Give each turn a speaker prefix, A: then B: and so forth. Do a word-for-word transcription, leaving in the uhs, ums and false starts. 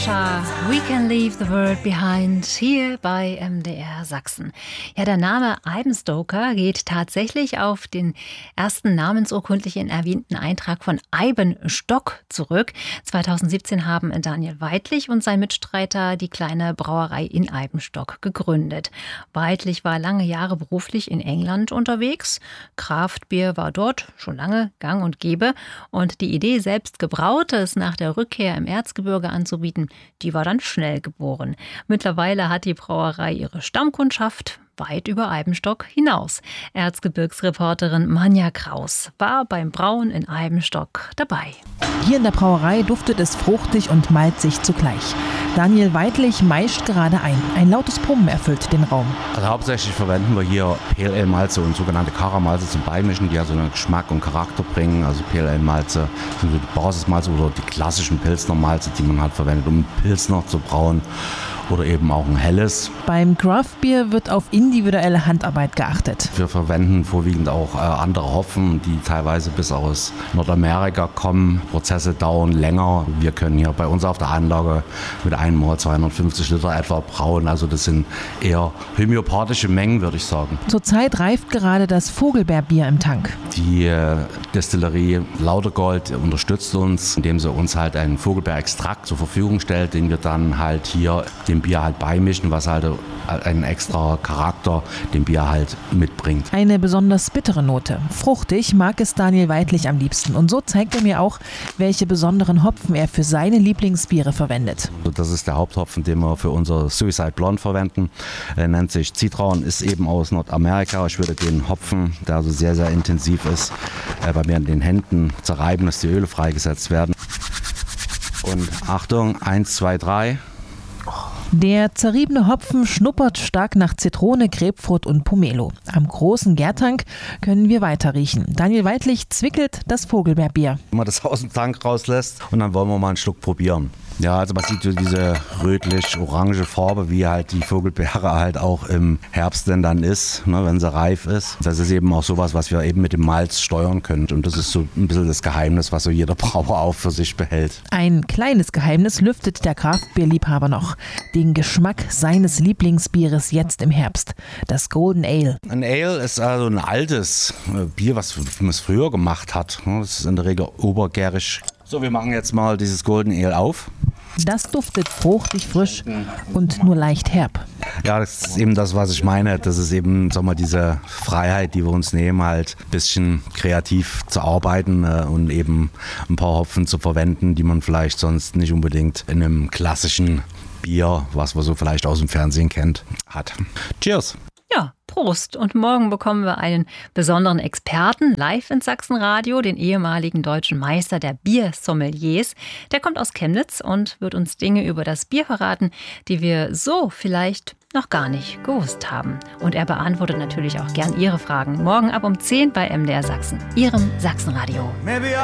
A: Sascha, We Can Leave the World Behind, hier bei M D R Sachsen. Ja, der Name Eibenstoker geht tatsächlich auf den ersten namensurkundlich erwähnten Eintrag von Eibenstock zurück. zweitausendsiebzehn haben Daniel Weidlich und sein Mitstreiter die kleine Brauerei in Eibenstock gegründet. Weidlich war lange Jahre beruflich in England unterwegs. Craftbier war dort schon lange gang und gäbe. Und die Idee, selbst Gebrautes nach der Rückkehr im Erzgebirge anzubieten, die war dann schnell geboren. Mittlerweile hat die Brauerei ihre Stammkundschaft weit über Eibenstock hinaus. Erzgebirgsreporterin Manja Kraus war beim Brauen in Eibenstock dabei.
B: Hier in der Brauerei duftet es fruchtig und malzig zugleich. Daniel Weidlich meischt gerade ein. Ein lautes Brummen erfüllt den Raum.
C: Also hauptsächlich verwenden wir hier Pale Ale Malze und sogenannte Karamalze zum Beimischen, die ja so einen Geschmack und Charakter bringen. Also Pale Ale Malze sind so die Basismalze oder die klassischen Pilsner Malze, die man halt verwendet, um Pilsner zu brauen. Oder eben auch ein helles.
B: Beim Craftbier wird auf individuelle Handarbeit geachtet.
C: Wir verwenden vorwiegend auch äh, andere Hopfen, die teilweise bis aus Nordamerika kommen. Prozesse dauern länger. Wir können hier bei uns auf der Anlage mit einem Mal zweihundertfünfzig Liter etwa brauen. Also das sind eher homöopathische Mengen, würde ich sagen.
B: Zurzeit reift gerade das Vogelbeerbier im Tank.
C: Die äh, Destillerie Lautergold unterstützt uns, indem sie uns halt einen Vogelbeerextrakt zur Verfügung stellt, den wir dann halt hier dem Bier halt beimischen, was halt einen extra Charakter dem Bier halt mitbringt.
B: Eine besonders bittere Note. Fruchtig mag es Daniel Weidlich am liebsten. Und so zeigt er mir auch, welche besonderen Hopfen er für seine Lieblingsbiere verwendet.
C: Das ist der Haupthopfen, den wir für unser Suicide Blonde verwenden. Er nennt sich Citron, ist eben aus Nordamerika. Ich würde den Hopfen, der also sehr, sehr intensiv ist, bei mir in den Händen zerreiben, dass die Öle freigesetzt werden. Und Achtung, eins, zwei, drei.
B: Der zerriebene Hopfen schnuppert stark nach Zitrone, Grapefruit und Pomelo. Am großen Gärtank können wir weiter riechen. Daniel Weidlich zwickelt das Vogelbeerbier.
C: Wenn man das aus dem Tank rauslässt und dann wollen wir mal einen Schluck probieren. Ja, also man sieht so diese rötlich-orange Farbe, wie halt die Vogelbeere halt auch im Herbst denn dann ist, ne, wenn sie reif ist. Das ist eben auch sowas, was wir eben mit dem Malz steuern können. Und das ist so ein bisschen das Geheimnis, was so jeder Brauer auch für sich behält.
B: Ein kleines Geheimnis lüftet der Craftbierliebhaber noch. Den Geschmack seines Lieblingsbieres jetzt im Herbst. Das Golden Ale.
C: Ein Ale ist also ein altes Bier, was man früher gemacht hat. Das ist in der Regel obergärig. So, wir machen jetzt mal dieses Golden Ale auf.
B: Das duftet fruchtig frisch und nur leicht herb.
C: Ja, das ist eben das, was ich meine. Das ist eben, sag mal, diese Freiheit, die wir uns nehmen, halt ein bisschen kreativ zu arbeiten äh, und eben ein paar Hopfen zu verwenden, die man vielleicht sonst nicht unbedingt in einem klassischen Bier, was man so vielleicht aus dem Fernsehen kennt, hat. Cheers!
A: Ja, Prost. Und morgen bekommen wir einen besonderen Experten live ins Sachsenradio, den ehemaligen deutschen Meister der Biersommeliers. Der kommt aus Chemnitz und wird uns Dinge über das Bier verraten, die wir so vielleicht noch gar nicht gewusst haben. Und er beantwortet natürlich auch gern Ihre Fragen. Morgen ab um zehn bei M D R Sachsen, Ihrem Sachsenradio.